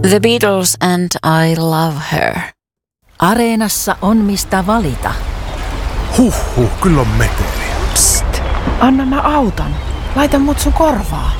The Beatles and I Love Her. Areenassa on mistä valita. Kyllä on meteliä. Psst, anna mä autan. Laita mut sun korvaa.